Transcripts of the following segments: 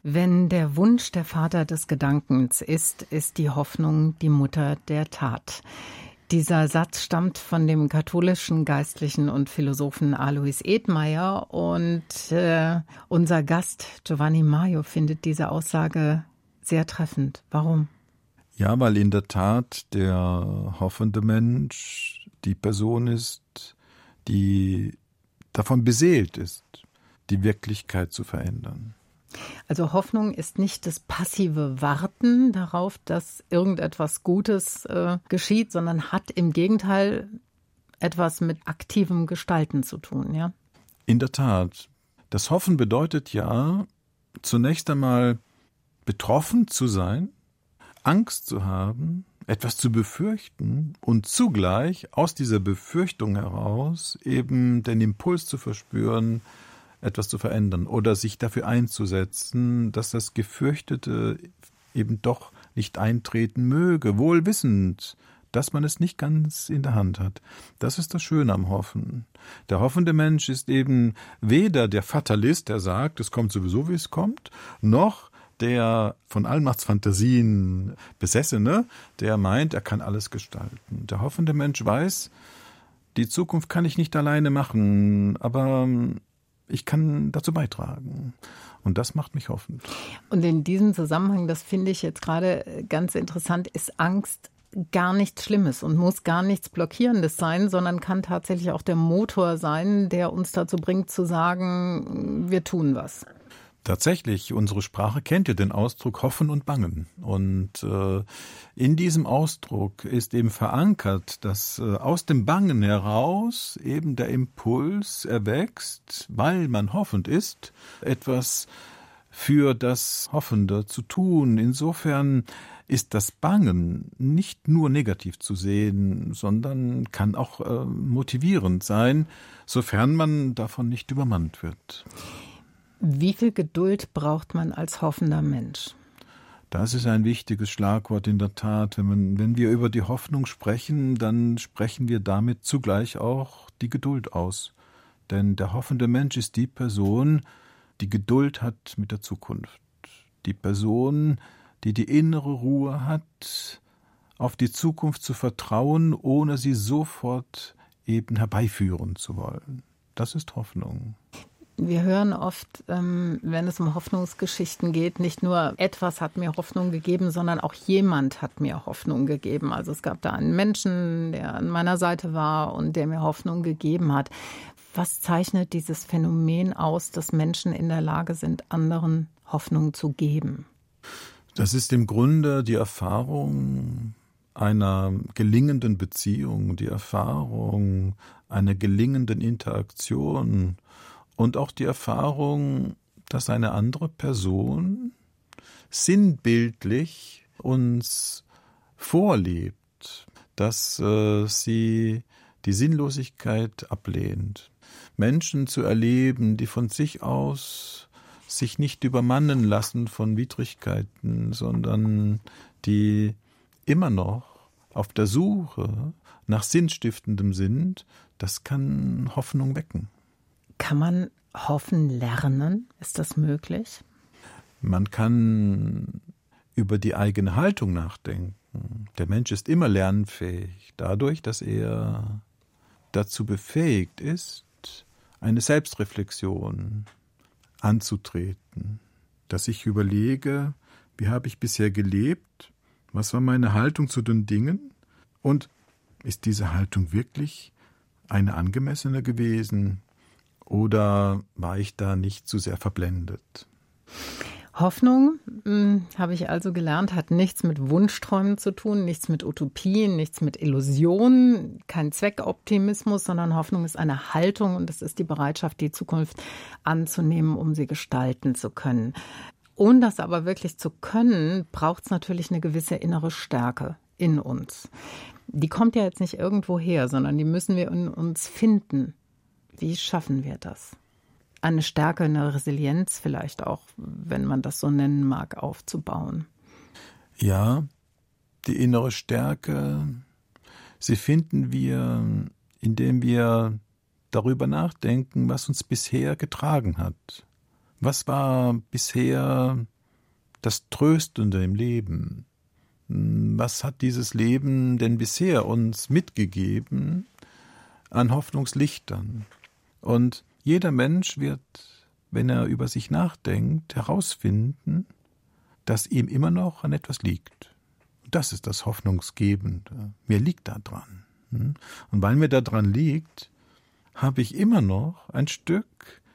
Wenn der Wunsch der Vater des Gedankens ist, ist die Hoffnung die Mutter der Tat. Dieser Satz stammt von dem katholischen Geistlichen und Philosophen Alois Edmeyer und unser Gast Giovanni Maio findet diese Aussage sehr treffend. Warum? Ja, weil in der Tat der hoffende Mensch die Person ist, die davon beseelt ist, die Wirklichkeit zu verändern. Also Hoffnung ist nicht das passive Warten darauf, dass irgendetwas Gutes geschieht, sondern hat im Gegenteil etwas mit aktivem Gestalten zu tun, ja? In der Tat. Das Hoffen bedeutet ja, zunächst einmal betroffen zu sein, Angst zu haben, etwas zu befürchten und zugleich aus dieser Befürchtung heraus eben den Impuls zu verspüren, etwas zu verändern oder sich dafür einzusetzen, dass das Gefürchtete eben doch nicht eintreten möge, wohl wissend, dass man es nicht ganz in der Hand hat. Das ist das Schöne am Hoffen. Der hoffende Mensch ist eben weder der Fatalist, der sagt, es kommt sowieso, wie es kommt, noch der von Allmachtsfantasien Besessene, der meint, er kann alles gestalten. Der hoffende Mensch weiß, die Zukunft kann ich nicht alleine machen, aber ich kann dazu beitragen. Und das macht mich hoffend. Und in diesem Zusammenhang, das finde ich jetzt gerade ganz interessant, ist Angst gar nichts Schlimmes und muss gar nichts Blockierendes sein, sondern kann tatsächlich auch der Motor sein, der uns dazu bringt zu sagen, wir tun was. Tatsächlich, unsere Sprache kennt ja den Ausdruck Hoffen und Bangen. Und in diesem Ausdruck ist eben verankert, dass aus dem Bangen heraus eben der Impuls erwächst, weil man hoffend ist, etwas für das Hoffende zu tun. Insofern ist das Bangen nicht nur negativ zu sehen, sondern kann auch motivierend sein, sofern man davon nicht übermannt wird. Wie viel Geduld braucht man als hoffender Mensch? Das ist ein wichtiges Schlagwort in der Tat. Wenn wir über die Hoffnung sprechen, dann sprechen wir damit zugleich auch die Geduld aus. Denn der hoffende Mensch ist die Person, die Geduld hat mit der Zukunft. Die Person, die die innere Ruhe hat, auf die Zukunft zu vertrauen, ohne sie sofort eben herbeiführen zu wollen. Das ist Hoffnung. Wir hören oft, wenn es um Hoffnungsgeschichten geht, nicht nur etwas hat mir Hoffnung gegeben, sondern auch jemand hat mir Hoffnung gegeben. Also es gab da einen Menschen, der an meiner Seite war und der mir Hoffnung gegeben hat. Was zeichnet dieses Phänomen aus, dass Menschen in der Lage sind, anderen Hoffnung zu geben? Das ist im Grunde die Erfahrung einer gelingenden Beziehung, die Erfahrung einer gelingenden Interaktion und auch die Erfahrung, dass eine andere Person sinnbildlich uns vorlebt, dass sie die Sinnlosigkeit ablehnt. Menschen zu erleben, die von sich aus sich nicht übermannen lassen von Widrigkeiten, sondern die immer noch auf der Suche nach Sinnstiftendem sind, das kann Hoffnung wecken. Kann man hoffen lernen? Ist das möglich? Man kann über die eigene Haltung nachdenken. Der Mensch ist immer lernfähig, dadurch, dass er dazu befähigt ist, eine Selbstreflexion anzutreten. Dass ich überlege, wie habe ich bisher gelebt? Was war meine Haltung zu den Dingen? Und ist diese Haltung wirklich eine angemessene gewesen? Oder war ich da nicht zu sehr verblendet? Hoffnung, habe ich also gelernt, hat nichts mit Wunschträumen zu tun, nichts mit Utopien, nichts mit Illusionen, kein Zweckoptimismus, sondern Hoffnung ist eine Haltung und es ist die Bereitschaft, die Zukunft anzunehmen, um sie gestalten zu können. Um das aber wirklich zu können, braucht es natürlich eine gewisse innere Stärke in uns. Die kommt ja jetzt nicht irgendwo her, sondern die müssen wir in uns finden. Wie schaffen wir das? Eine Stärke, eine Resilienz vielleicht auch, wenn man das so nennen mag, aufzubauen. Ja, die innere Stärke, sie finden wir, indem wir darüber nachdenken, was uns bisher getragen hat. Was war bisher das Tröstende im Leben. Was hat dieses Leben denn bisher uns mitgegeben an Hoffnungslichtern? Und jeder Mensch wird, wenn er über sich nachdenkt, herausfinden, dass ihm immer noch an etwas liegt. Das ist das Hoffnungsgebende. Mir liegt da dran. Und weil mir da dran liegt, habe ich immer noch ein Stück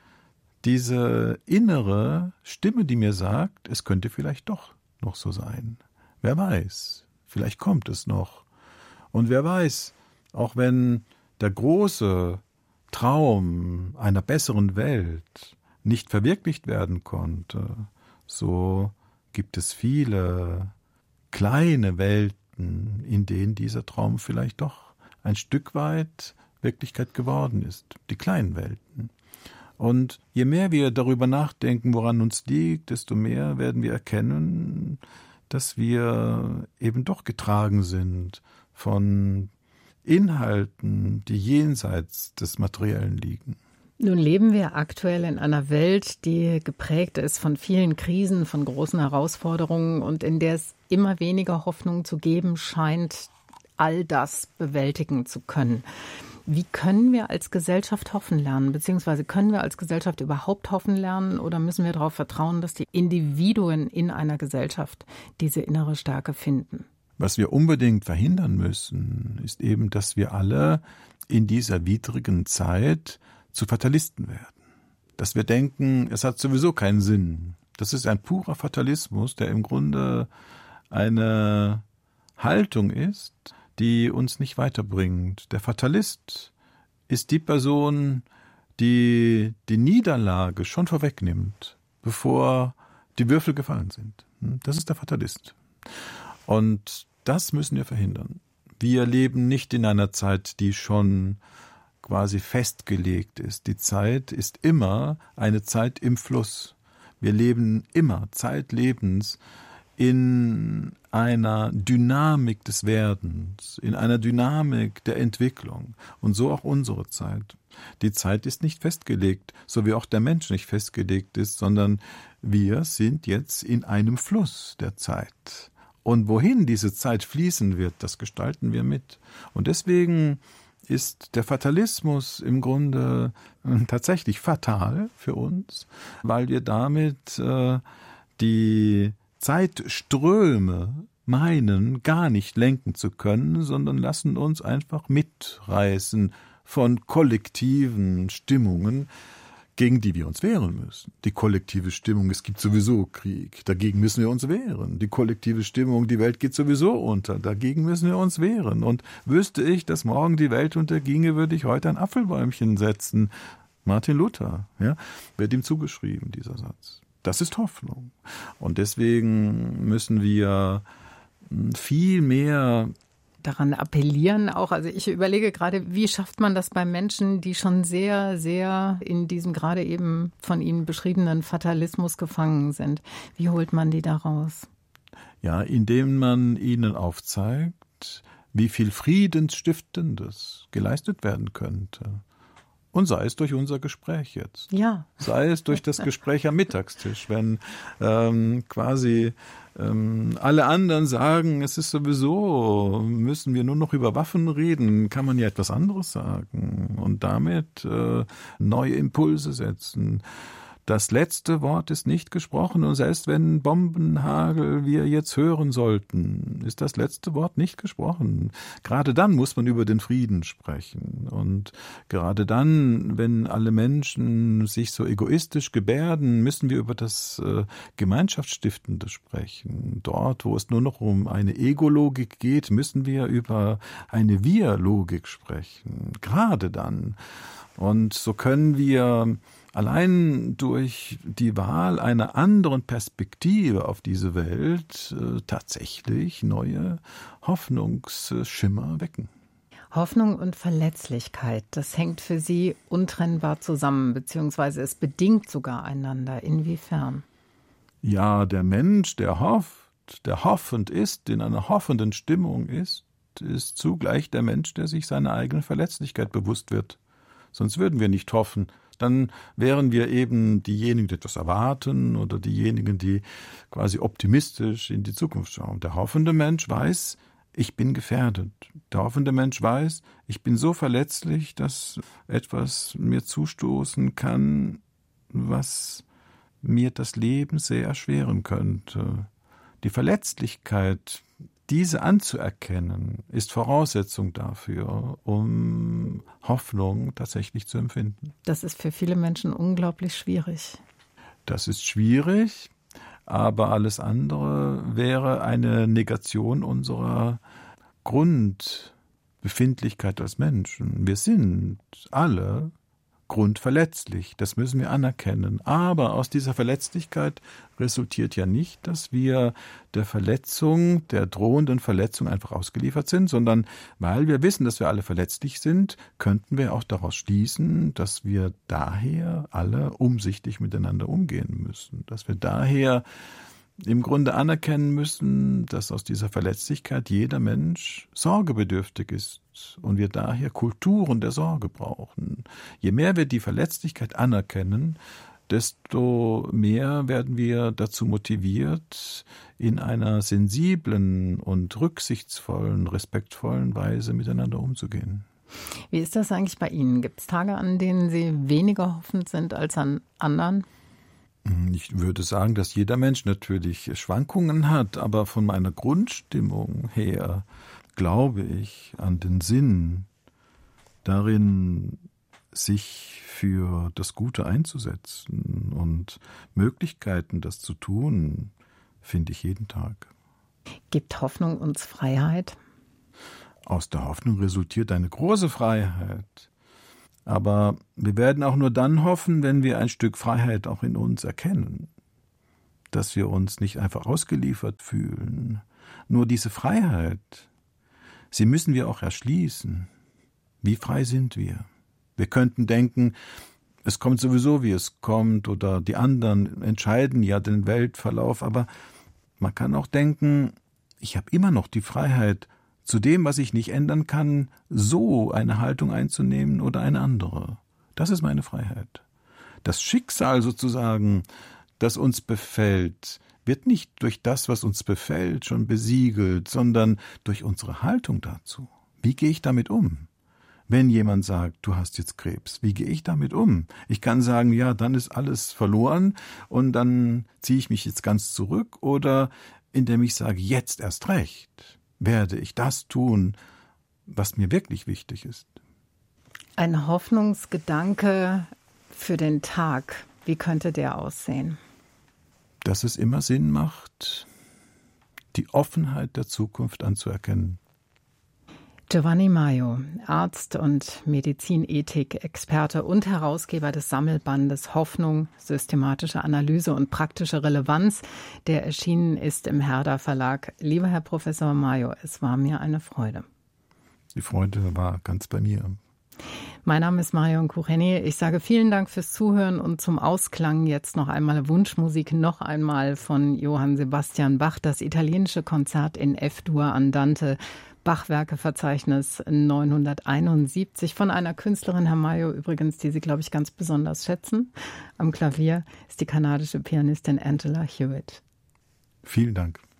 diese innere Stimme, die mir sagt, es könnte vielleicht doch noch so sein. Wer weiß, vielleicht kommt es noch. Und wer weiß, auch wenn der große Traum einer besseren Welt nicht verwirklicht werden konnte, so gibt es viele kleine Welten, in denen dieser Traum vielleicht doch ein Stück weit Wirklichkeit geworden ist. Die kleinen Welten. Und je mehr wir darüber nachdenken, woran uns liegt, desto mehr werden wir erkennen, dass wir eben doch getragen sind von Inhalten, die jenseits des Materiellen liegen. Nun leben wir aktuell in einer Welt, die geprägt ist von vielen Krisen, von großen Herausforderungen und in der es immer weniger Hoffnung zu geben scheint, all das bewältigen zu können. Wie können wir als Gesellschaft hoffen lernen, beziehungsweise können wir als Gesellschaft überhaupt hoffen lernen oder müssen wir darauf vertrauen, dass die Individuen in einer Gesellschaft diese innere Stärke finden? Was wir unbedingt verhindern müssen, ist eben, dass wir alle in dieser widrigen Zeit zu Fatalisten werden. Dass wir denken, es hat sowieso keinen Sinn. Das ist ein purer Fatalismus, der im Grunde eine Haltung ist, die uns nicht weiterbringt. Der Fatalist ist die Person, die die Niederlage schon vorwegnimmt, bevor die Würfel gefallen sind. Das ist der Fatalist. Und das müssen wir verhindern. Wir leben nicht in einer Zeit, die schon quasi festgelegt ist. Die Zeit ist immer eine Zeit im Fluss. Wir leben immer zeitlebens in einer Dynamik des Werdens, in einer Dynamik der Entwicklung. Und so auch unsere Zeit. Die Zeit ist nicht festgelegt, so wie auch der Mensch nicht festgelegt ist, sondern wir sind jetzt in einem Fluss der Zeit. Und wohin diese Zeit fließen wird, das gestalten wir mit. Und deswegen ist der Fatalismus im Grunde tatsächlich fatal für uns, weil wir damit die Zeitströme meinen, gar nicht lenken zu können, sondern lassen uns einfach mitreißen von kollektiven Stimmungen, gegen die wir uns wehren müssen. Die kollektive Stimmung, es gibt sowieso Krieg, dagegen müssen wir uns wehren. Die kollektive Stimmung, die Welt geht sowieso unter, dagegen müssen wir uns wehren. Und wüsste ich, dass morgen die Welt unterginge, würde ich heute ein Apfelbäumchen setzen. Martin Luther, ja, wird ihm zugeschrieben, dieser Satz. Das ist Hoffnung. Und deswegen müssen wir viel mehr daran appellieren auch. Also ich überlege gerade, wie schafft man das bei Menschen, die schon sehr, sehr in diesem gerade eben von Ihnen beschriebenen Fatalismus gefangen sind? Wie holt man die da raus? Ja, indem man ihnen aufzeigt, wie viel Friedensstiftendes geleistet werden könnte. Und sei es durch unser Gespräch jetzt. Ja. Sei es durch das Gespräch am Mittagstisch, wenn quasi alle anderen sagen, es ist sowieso, müssen wir nur noch über Waffen reden, kann man ja etwas anderes sagen und damit neue Impulse setzen. Das letzte Wort ist nicht gesprochen und selbst wenn Bombenhagel wir jetzt hören sollten, ist das letzte Wort nicht gesprochen. Gerade dann muss man über den Frieden sprechen und gerade dann, wenn alle Menschen sich so egoistisch gebärden, müssen wir über das Gemeinschaftsstiftende sprechen. Dort, wo es nur noch um eine Ego-Logik geht, müssen wir über eine Wir-Logik sprechen. Gerade dann. Und so können wir allein durch die Wahl einer anderen Perspektive auf diese Welt tatsächlich neue Hoffnungsschimmer wecken. Hoffnung und Verletzlichkeit, das hängt für Sie untrennbar zusammen, beziehungsweise es bedingt sogar einander. Inwiefern? Ja, der Mensch, der hofft, der hoffend ist, in einer hoffenden Stimmung ist zugleich der Mensch, der sich seiner eigenen Verletzlichkeit bewusst wird. Sonst würden wir nicht hoffen. Dann wären wir eben diejenigen, die etwas erwarten oder diejenigen, die quasi optimistisch in die Zukunft schauen. Der hoffende Mensch weiß, ich bin gefährdet. Der hoffende Mensch weiß, ich bin so verletzlich, dass etwas mir zustoßen kann, was mir das Leben sehr erschweren könnte. Die Verletzlichkeit, diese anzuerkennen, ist Voraussetzung dafür, um Hoffnung tatsächlich zu empfinden. Das ist für viele Menschen unglaublich schwierig. Das ist schwierig, aber alles andere wäre eine Negation unserer Grundbefindlichkeit als Menschen. Wir sind alle grundverletzlich, das müssen wir anerkennen. Aber aus dieser Verletzlichkeit resultiert ja nicht, dass wir der Verletzung, der drohenden Verletzung einfach ausgeliefert sind, sondern weil wir wissen, dass wir alle verletzlich sind, könnten wir auch daraus schließen, dass wir daher alle umsichtig miteinander umgehen müssen. Dass wir daher im Grunde anerkennen müssen, dass aus dieser Verletzlichkeit jeder Mensch sorgebedürftig ist und wir daher Kulturen der Sorge brauchen. Je mehr wir die Verletzlichkeit anerkennen, desto mehr werden wir dazu motiviert, in einer sensiblen und rücksichtsvollen, respektvollen Weise miteinander umzugehen. Wie ist das eigentlich bei Ihnen? Gibt es Tage, an denen Sie weniger hoffend sind als an anderen? Ich würde sagen, dass jeder Mensch natürlich Schwankungen hat, aber von meiner Grundstimmung her glaube ich an den Sinn darin, sich für das Gute einzusetzen und Möglichkeiten, das zu tun, finde ich jeden Tag. Gibt Hoffnung uns Freiheit? Aus der Hoffnung resultiert eine große Freiheit. Aber wir werden auch nur dann hoffen, wenn wir ein Stück Freiheit auch in uns erkennen. Dass wir uns nicht einfach ausgeliefert fühlen. Nur diese Freiheit, sie müssen wir auch erschließen. Wie frei sind wir? Wir könnten denken, es kommt sowieso, wie es kommt, oder die anderen entscheiden ja den Weltverlauf. Aber man kann auch denken, ich habe immer noch die Freiheit, zu dem, was ich nicht ändern kann, so eine Haltung einzunehmen oder eine andere. Das ist meine Freiheit. Das Schicksal sozusagen, das uns befällt, wird nicht durch das, was uns befällt, schon besiegelt, sondern durch unsere Haltung dazu. Wie gehe ich damit um? Wenn jemand sagt, du hast jetzt Krebs, wie gehe ich damit um? Ich kann sagen, ja, dann ist alles verloren und dann ziehe ich mich jetzt ganz zurück, oder indem ich sage, jetzt erst recht werde ich das tun, was mir wirklich wichtig ist. Ein Hoffnungsgedanke für den Tag, wie könnte der aussehen? Dass es immer Sinn macht, die Offenheit der Zukunft anzuerkennen. Giovanni Maio, Arzt und Medizinethik-Experte und Herausgeber des Sammelbandes Hoffnung, systematische Analyse und praktische Relevanz, der erschienen ist im Herder Verlag. Lieber Herr Professor Maio, es war mir eine Freude. Die Freude war ganz bei mir. Mein Name ist Marion Kucheni. Ich sage vielen Dank fürs Zuhören und zum Ausklang jetzt noch einmal Wunschmusik, noch einmal von Johann Sebastian Bach, das italienische Konzert in F-Dur Andante, Bachwerkeverzeichnis 971 von einer Künstlerin, Herr Maio übrigens, die Sie, glaube ich, ganz besonders schätzen. Am Klavier ist die kanadische Pianistin Angela Hewitt. Vielen Dank.